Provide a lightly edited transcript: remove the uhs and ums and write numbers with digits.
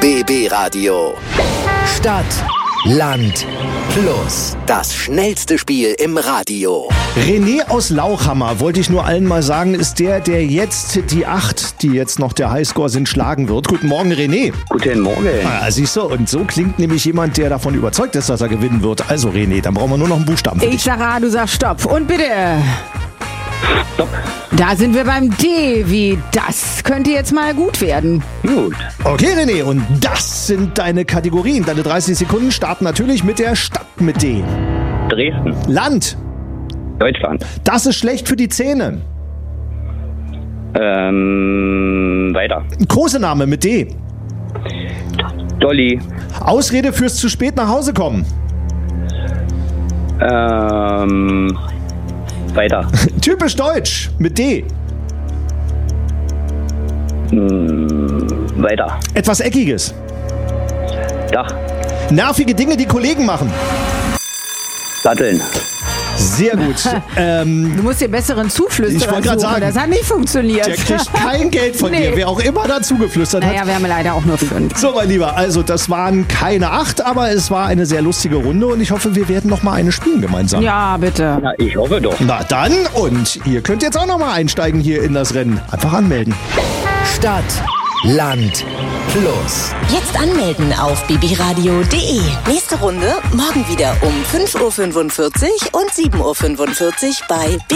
BB Radio. Stadt, Land, Plus. Das schnellste Spiel im Radio. René aus Lauchhammer, wollte ich nur allen mal sagen, ist der jetzt die 8, die jetzt noch der Highscore sind, schlagen wird. Guten Morgen, René. Guten Morgen. Ah, siehst du, und so klingt nämlich jemand, der davon überzeugt ist, dass er gewinnen wird. Also René, dann brauchen wir nur noch einen Buchstaben für dich. Ich sag A, du sagst Stopp. Und bitte. Stopp. Da sind wir beim D, wie das könnte jetzt mal gut werden. Gut. Okay, René, und das sind deine Kategorien. Deine 30 Sekunden starten natürlich mit der Stadt mit D. Dresden. Land. Deutschland. Das ist schlecht für die Zähne. Weiter. Kosename mit D. Dolly. Ausrede fürs zu spät nach Hause kommen. Weiter. Typisch deutsch mit D. Weiter. Etwas Eckiges. Dach. Nervige Dinge, die Kollegen machen. Satteln. Sehr gut. Du musst dir besseren Zuflüsterer Ich wollte gerade suchen. sagen, Das hat nicht funktioniert. Der kriegt kein Geld von Nee. dir, wer auch immer dazu geflüstert hat. Naja, wir haben leider auch nur 5. So, mein Lieber, also das waren keine 8, aber es war eine sehr lustige Runde und ich hoffe, wir werden noch mal eine spielen gemeinsam. Ja, bitte. Na, ich hoffe doch. Na dann, und ihr könnt jetzt auch noch mal einsteigen hier in das Rennen. Einfach anmelden. Stadt, Land, Plus. Jetzt anmelden auf bbradio.de. Nächste Runde morgen wieder um 5.45 Uhr und 7.45 Uhr bei